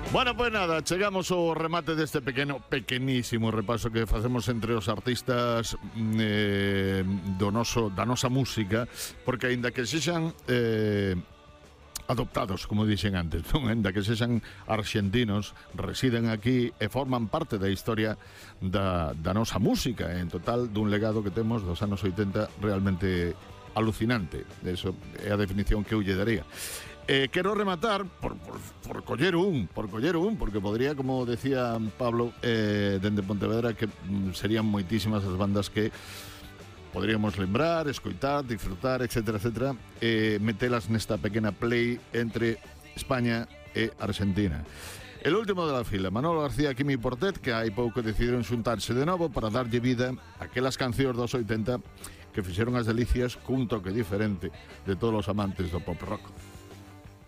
Bueno, pues nada, chegamos ao remate deste pequenísimo repaso que facemos entre os artistas da nosa música, porque aínda que sexan adoptados, como dixen antes, non? Aínda que sexan arxentinos, residen aquí e forman parte da historia da nosa música, en total dun legado que temos dos anos 80 realmente alucinante. Eso é a definición que eu lle daría. Quero rematar por coller un, porque podría, como decía Pablo, dende Pontevedra, que serían moitísimas as bandas que podríamos lembrar, escoitar, disfrutar, etcétera, etcétera, metelas nesta pequena play entre España e Argentina. El último de la fila, Manolo García, Quimi Portet, que hai pouco decidiron xuntarse de novo para darlle vida a aquelas cancións dos 80 que fixeron as delicias cun toque diferente de todos os amantes do pop rock.